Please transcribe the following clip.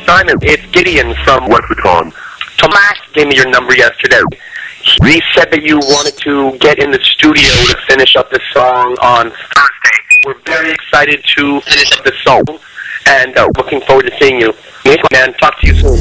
Simon, it's Gideon from Leprechaun. Tomas gave me your number yesterday. He said that you wanted to get in the studio to finish up the song on Thursday. We're very excited to finish up the song and looking forward to seeing you. Man, talk to you soon.